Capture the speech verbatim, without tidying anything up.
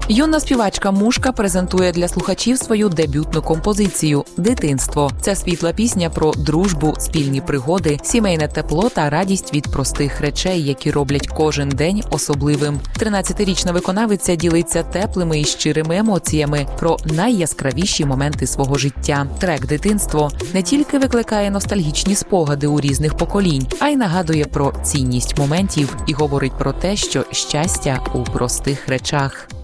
Юна співачка Мушка презентує для слухачів свою дебютну композицію «Дитинство». Це світла пісня про дружбу, спільні пригоди, сімейне тепло та радість від простих речей, які роблять кожен день особливим. тринадцятирічна виконавиця ділиться теплими і щирими емоціями про найяскравіші моменти свого життя. Трек «Дитинство» не тільки викликає ностальгічні спогади у різних поколінь, а й нагадує про цінність моментів і говорить про те, що щастя у простих речах.